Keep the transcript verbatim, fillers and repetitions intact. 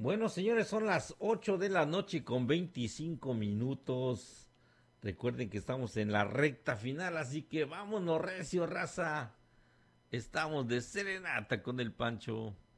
Bueno, señores, son las ocho de la noche con veinticinco minutos. Recuerden que estamos en la recta final, así que vámonos, recio, raza. Estamos de serenata con el Pancho.